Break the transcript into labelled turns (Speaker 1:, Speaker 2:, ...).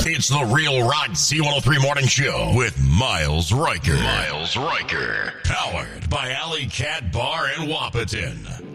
Speaker 1: It's the Real Rock Z103 Morning Show with Miles Riker. Powered by Alley Cat Bar in Wapaton.